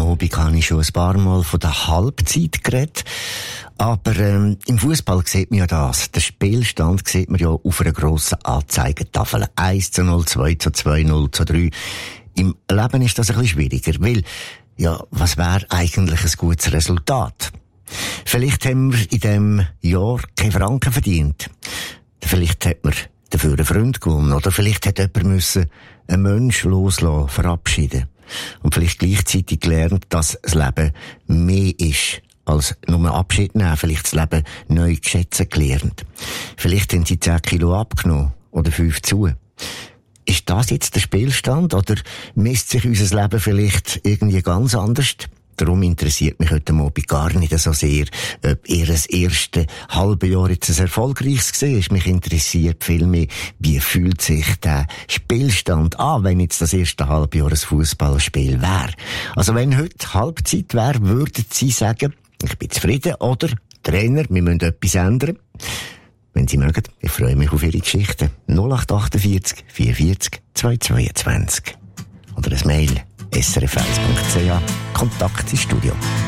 Abend habe ich schon ein paar Mal von der Halbzeit geredet. Aber im Fußball sieht man ja das. Den Spielstand sieht man ja auf einer grossen Anzeigetafel. 1:0, 2:2, 0:3. Im Leben ist das ein bisschen schwieriger, weil, ja, was wäre eigentlich ein gutes Resultat? Vielleicht haben wir in diesem Jahr keine Franken verdient. Vielleicht hat man dafür einen Freund gewonnen. Oder vielleicht hat jemand müssen einen Menschen loslassen, verabschieden. Und vielleicht gleichzeitig gelernt, dass das Leben mehr ist als nur Abschied nehmen. Vielleicht das Leben neu schätzen gelernt. Vielleicht haben sie 10 Kilo abgenommen oder 5 zu. Ist das jetzt der Spielstand oder misst sich unser Leben vielleicht irgendwie ganz anders? Darum interessiert mich heute Abend gar nicht so sehr, ob ihr das erste halbe Jahr jetzt ein erfolgreiches war. Mich interessiert vielmehr, wie fühlt sich der Spielstand an, wenn jetzt das erste halbe Jahr ein Fußballspiel wäre. Also wenn heute Halbzeit wäre, würden Sie sagen, ich bin zufrieden oder Trainer, wir müssen etwas ändern. Wenn Sie mögen, ich freue mich auf Ihre Geschichten. 0848 44 222 oder ein Mail srf1.ch, Kontakt ins Studio.